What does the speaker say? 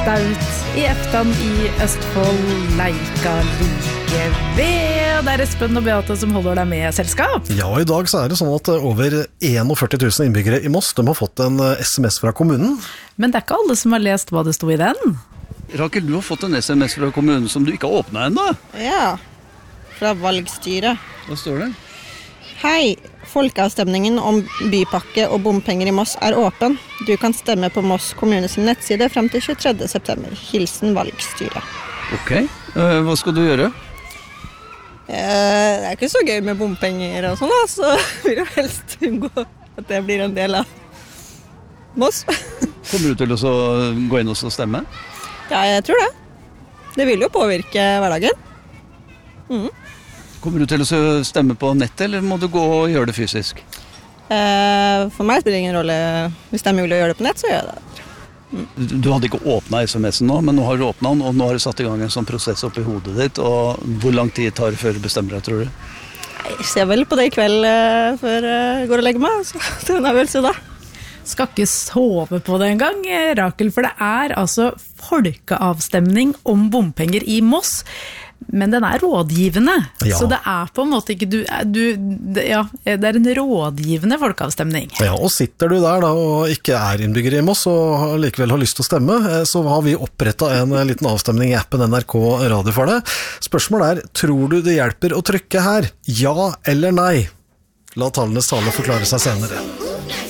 kasta ut I eftan I Østfold, leika like ved. Det Espen og Beate som holder deg med selskap. Ja, I dag så det sånn at over 41 000 innbyggere I Moss, de har fått en SMS fra kommunen. Men det ikke alle som har lest hva det stod I den. Rakel, du har fått en SMS fra kommunen som du ikke har åpnet enda. Ja, fra valgstyret. Hva står det? Hei, folkeavstemningen om bypakke og bompenger I Moss åpen. Du kan stemme på Moss kommunes nettside frem til 23. september. Hilsen valgstyret. Ok, hva skal du gjøre? Det ikke så gøy med bompenger og sånn, så vil jeg helst unngå at det blir en del av Moss. Kommer du til å gå inn og stemme? Ja, jeg tror det. Det vil jo påvirke hverdagen. Kommer du til å stemme på nettet, eller må du gå og gjøre det fysisk? For meg spiller det ingen rolle. Hvis det mulig å gjøre det på nett, så gjør jeg det. Du hadde ikke åpnet SMS-en nå, men nå har du åpnet den, og nå har du satt I gang en sånn prosess opp I hodet ditt, og hvor lang tid tar det før du bestemmer deg, tror du? Jeg ser vel på det I kveld før jeg går og legger meg, så det en avgjørelse da. Skal ikke sove på det en gang, Rakel, for det altså folkeavstemning om bompenger I Moss, men den rådgivende, ja. Så det på en måte ikke det en rådgivende folkeavstemning. Ja, og sitter du der da og ikke innbygger I Moss og likevel har lyst til å stemme, så har vi opprettet en liten avstemning I appen NRK Radio for deg. Spørsmålet tror du det hjelper å trykke her? Ja eller nei? La tallenes tale forklare seg senere.